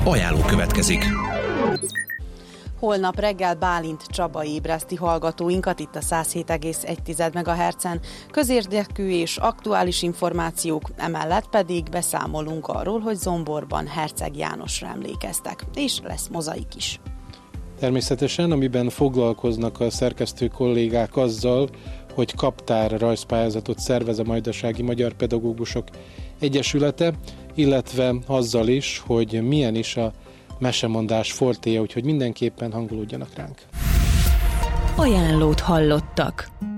Ajánló következik. Holnap reggel Bálint Csaba ébreszti hallgatóinkat itt a 107,1 MHz-en. Közérdekű és aktuális információk, emellett pedig beszámolunk arról, hogy Zomborban Herceg Jánosra emlékeztek, és lesz mozaik is. Természetesen, amiben foglalkoznak a szerkesztő kollégák azzal, hogy kaptár rajzpályázatot szervez a Majdasági Magyar Pedagógusok Egyesülete, illetve azzal is, hogy milyen is a mesemondás fortéja, úgyhogy mindenképpen hangolódjanak ránk. Ajánlót hallottak.